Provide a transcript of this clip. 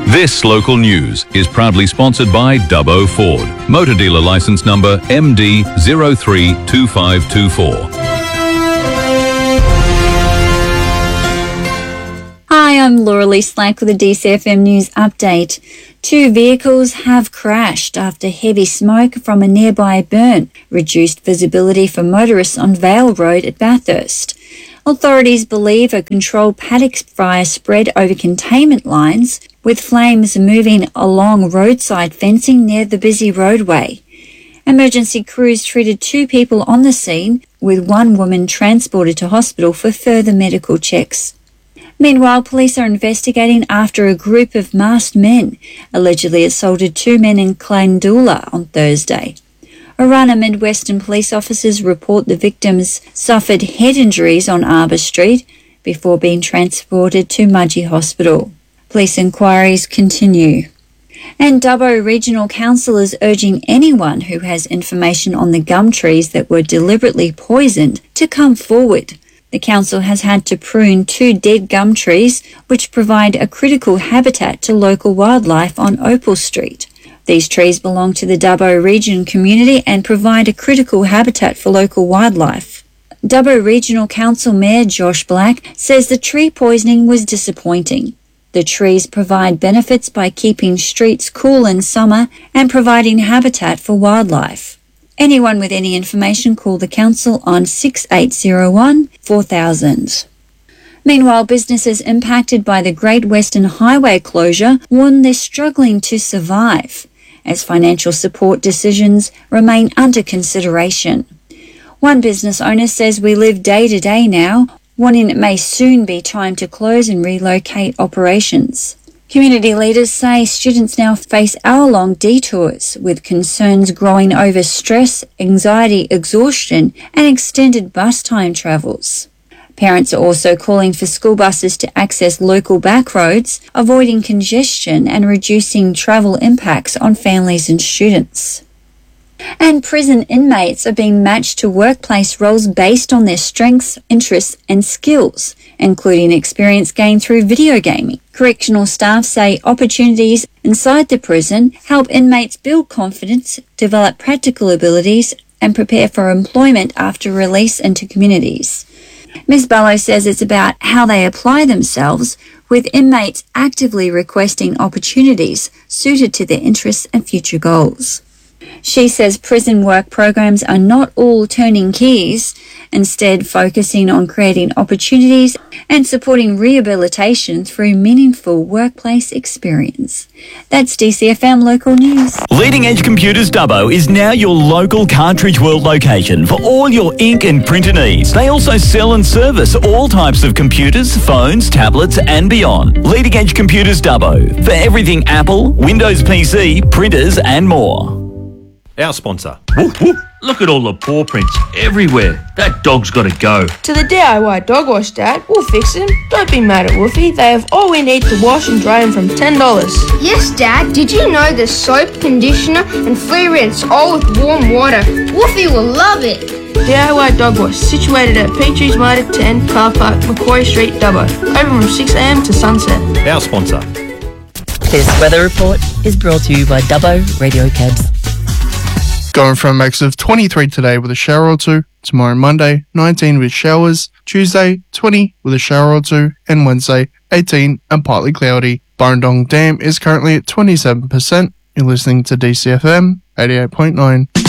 This local news is proudly sponsored by Dubbo Ford. Motor dealer license number MD032524. Hi, I'm Laura Lee Slack with a DCFM News update. 2 vehicles have crashed after heavy smoke from a nearby burn reduced visibility for motorists on Vale Road at Bathurst. Authorities believe a controlled paddock fire spread over containment lines, with flames moving along roadside fencing near the busy roadway. Emergency crews treated 2 people on the scene, with 1 woman transported to hospital for further medical checks. Meanwhile, police are investigating after a group of masked men allegedly assaulted 2 men in Clandula on Thursday. Orana Midwestern police officers report the victims suffered head injuries on Arbor Street before being transported to Mudgee Hospital. Police inquiries continue. And Dubbo Regional Council is urging anyone who has information on the gum trees that were deliberately poisoned to come forward. The council has had to prune 2 dead gum trees, which provide a critical habitat to local wildlife on Opal Street. These trees belong to the Dubbo Region community and provide a critical habitat for local wildlife. Dubbo Regional Council Mayor Josh Black says the tree poisoning was disappointing. The trees provide benefits by keeping streets cool in summer and providing habitat for wildlife. Anyone with any information, call the council on 6801 4000. Meanwhile, businesses impacted by the Great Western Highway closure warn they're struggling to survive, as financial support decisions remain under consideration. One business owner says we live day to day now, warning it may soon be time to close and relocate operations. Community leaders say students now face hour-long detours, with concerns growing over stress, anxiety, exhaustion, and extended bus time travels. Parents are also calling for school buses to access local back roads, avoiding congestion and reducing travel impacts on families and students. And prison inmates are being matched to workplace roles based on their strengths, interests and skills, including experience gained through video gaming. Correctional staff say opportunities inside the prison help inmates build confidence, develop practical abilities and prepare for employment after release into communities. Ms. Barlow says it's about how they apply themselves, with inmates actively requesting opportunities suited to their interests and future goals. She says prison work programs are not all turning keys, instead focusing on creating opportunities and supporting rehabilitation through meaningful workplace experience. That's DCFM Local News. Leading Edge Computers Dubbo is now your local Cartridge World location for all your ink and printer needs. They also sell and service all types of computers, phones, tablets and beyond. Leading Edge Computers Dubbo for everything Apple, Windows PC, printers and more. Our sponsor. Woof, woof. Look at all the paw prints everywhere. That dog's got to go. To the DIY Dog Wash, Dad. We'll fix him. Don't be mad at Woofy. They have all we need to wash and dry him from $10. Yes, Dad. Did you know there's soap, conditioner and free rinse all with warm water? Woofy will love it. DIY Dog Wash, situated at Petries Motor 10, Car Park, Macquarie Street, Dubbo. Open from 6 a.m. to sunset. Our sponsor. This weather report is brought to you by Dubbo Radio Cabs. Going from a max of 23 today with a shower or 2. Tomorrow Monday, 19 with showers. Tuesday, 20 with a shower or 2. And Wednesday, 18 and partly cloudy. Burrendong Dam is currently at 27%. You're listening to DCFM 88.9.